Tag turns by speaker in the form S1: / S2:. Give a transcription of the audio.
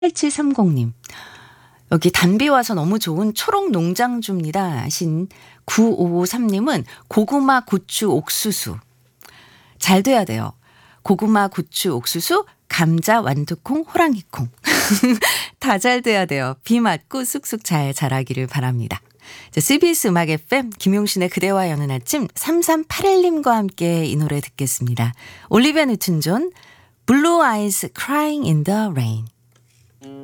S1: 8730님. 여기 단비 와서 너무 좋은 초록 농장주입니다 하신 9553님은 고구마 고추 옥수수. 잘 돼야 돼요. 고구마 고추 옥수수 감자 완두콩 호랑이콩. 다 잘 돼야 돼요. 비 맞고 쑥쑥 잘 자라기를 바랍니다. CBS 음악 FM 김용신의 그대와 여는 아침 3381님과 함께 이 노래 듣겠습니다. 올리비아 뉴튼 존 Blue Eyes Crying in the Rain.